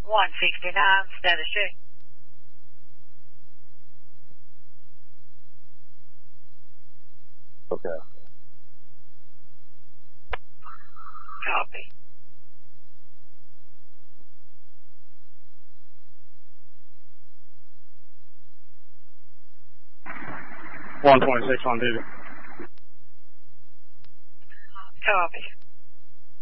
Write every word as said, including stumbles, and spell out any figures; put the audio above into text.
one sixty-nine, status check. Okay. Copy. one twenty-six on duty. Copy.